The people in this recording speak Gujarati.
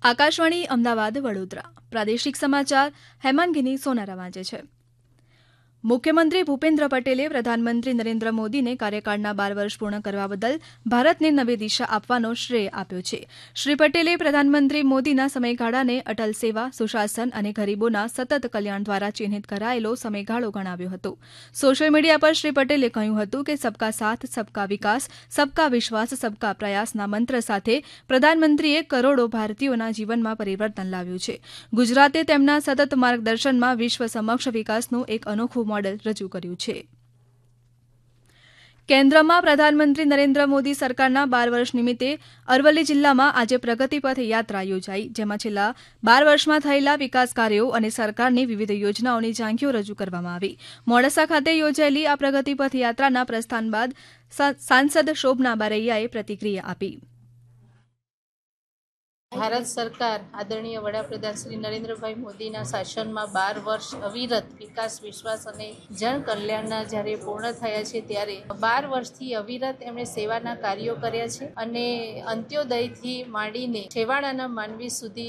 આકાશવાણી અમદાવાદ વડોદરા પ્રાદેશિક સમાચાર હેમાંગીની સોનારા વાંચે છે. મુખ્યમંત્રી ભૂપેન્દ્ર પટેલે પ્રધાનમંત્રી નરેન્દ્ર મોદીને કાર્યકાળના 12 વર્ષ પૂર્ણ કરવા બદલ ભારતને નવી દિશા આપવાનો શ્રેય આપ્યો છે. શ્રી પટેલે પ્રધાનમંત્રી મોદીના સમયગાળાને અટલ સેવા, સુશાસન અને ગરીબોના સતત કલ્યાણ દ્વારા ચિહ્નિત કરાયેલો સમયગાળો ગણાવ્યો હતો. સોશિયલ મીડિયા પર શ્રી પટેલે કહ્યું હતું કે સબકા સાથ, સબકા વિકાસ, સબકા વિશ્વાસ, સબકા પ્રયાસના મંત્ર સાથે પ્રધાનમંત્રીએ કરોડો ભારતીયોના જીવનમાં પરિવર્તન લાવ્યું છે. ગુજરાતે તેમના સતત માર્ગદર્શનમાં વિશ્વ સમક્ષ વિકાસનું એક અનોખું મોડેલ રજૂ કર્યું છે. કેન્દ્રમાં પ્રધાનમંત્રી નરેન્દ્ર મોદી સરકારના 12 વર્ષ નિમિત્તે અરવલ્લી જિલ્લામાં આજે પ્રગતિપથ યાત્રા યોજાઈ, જેમાં છેલ્લા 12 વર્ષમાં થયેલા વિકાસ કાર્યો અને સરકારની વિવિધ યોજનાઓની ઝાંખીઓ રજૂ કરવામાં આવી. મોડાસા ખાતે યોજાયેલી આ પ્રગતિપથ યાત્રાના પ્રસ્થાન બાદ સાંસદ શોભના બારૈયાએ પ્રતિક્રિયા આપી. ભારત સરકાર આદરણીય વડાપ્રધાન શ્રી નરેન્દ્રભાઈ મોદીના શાસનમાં 12 વર્ષ અવિરત વિકાસ, વિશ્વાસ અને જન કલ્યાણના જ્યારે પૂર્ણ થયા છે ત્યારે 12 વર્ષથી અવિરત એમણે સેવાના કાર્યો કર્યા છે અને અંત્યોદયથી માંડીને છેવાડાના માનવી સુધી